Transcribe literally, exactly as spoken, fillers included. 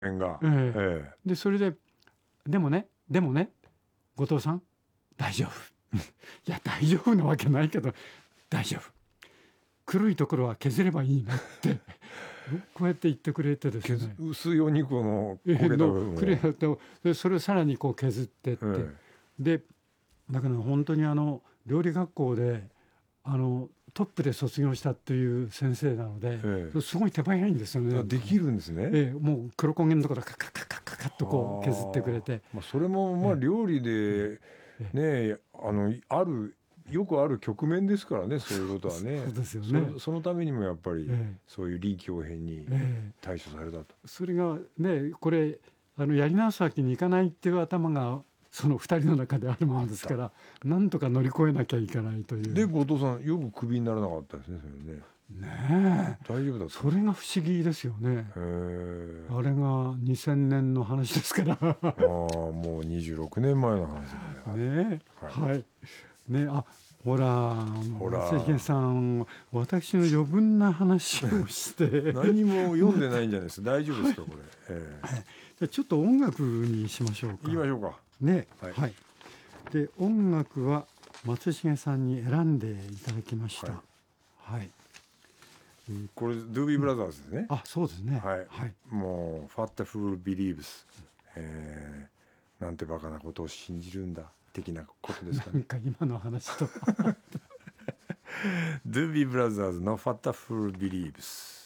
面が、 えええでそれででもねでもね後藤さん大丈夫いや大丈夫なわけないけど大丈夫黒いところは削ればいいなってこうやって言ってくれてでえ、 す削ね薄いお肉のえ焦げたの部分を、 クレアとでそれをさらにこう削ってって、 えでだから本当にあの料理学校であのトップで卒業したっていう先生なので、 ええすごい手早いんですよえ、 ね。 あできるんですね。 ええもう黒焦げのところカカカカカカッとこう削ってくれて、 はあ、まあ、それもまあええ料理でえね、あのあるよくある局面ですからね、そういうことはね。 そうですよねそ、そのためにもやっぱりええそういう臨機応変にええ対処されたと。 それがねこれあのやり直すわけにいかないっていう頭がそのふたりの中であるもんですからなんとか乗り越えなきゃいけないというで後藤さんよくクビにならなかったですね、それね。 ねえ大丈夫だった。 それが不思議ですよね。 へえ。 あれがにせんねんの話ですからああ、もうにじゅうろくねんまえの話ですね。 ねえははい、ねあほらほら松重さん私の余分な話をして何も読んでないんじゃないですか。大丈夫ですかこれ。ええ、 じゃあちょっと音楽にしましょうか。 行きましょうか。 ねはいはい、で音楽は松重さんに選んでいただきました。 はいはい、 これドゥービーブラザーズですね。 あそうですね。 はい、 はいもう「ファッタフル・ビリーブス」えー、なんてバカなことを信じるんだ的なことですかね。 なんか今の話とドゥービーブラザーズの「ファッタフル・ビリーブス」。